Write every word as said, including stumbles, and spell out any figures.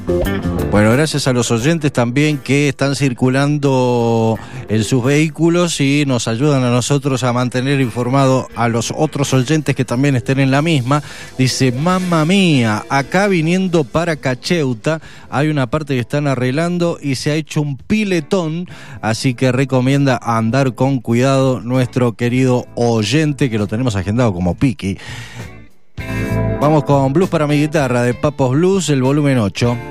Bueno, gracias a los oyentes también que están circulando en sus vehículos y nos ayudan a nosotros a mantener informado a los otros oyentes que también estén en la misma. Dice, mamma mía, acá viniendo para Cacheuta hay una parte que están arreglando y se ha hecho un piletón, así que recomienda andar con cuidado nuestro querido oyente, que lo tenemos agendado como Piki. Vamos con Blues para mi guitarra de Papos Blues, el volumen ocho.